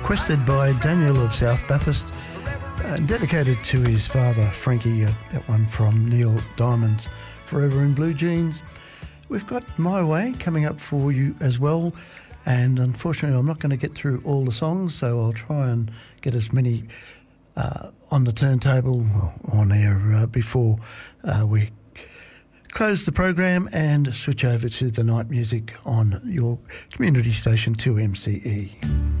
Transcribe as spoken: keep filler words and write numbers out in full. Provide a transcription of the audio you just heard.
requested by Daniel of South Bathurst, uh, dedicated to his father, Frankie, uh, that one from Neil Diamond's Forever in Blue Jeans. We've got My Way coming up for you as well, and unfortunately I'm not going to get through all the songs, so I'll try and get as many uh, on the turntable, or on air uh, before uh, we close the program and switch over to the night music on your community station two M C E.